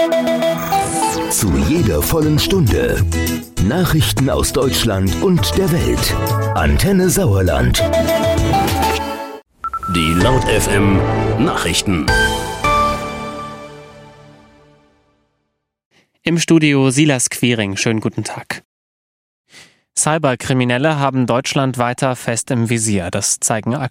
Zu jeder vollen Stunde Nachrichten aus Deutschland und der Welt. Antenne Sauerland. Die Laut FM Nachrichten. Im Studio Silas Quiring. Schönen guten Tag. Cyberkriminelle haben Deutschland weiter fest im Visier. Das zeigen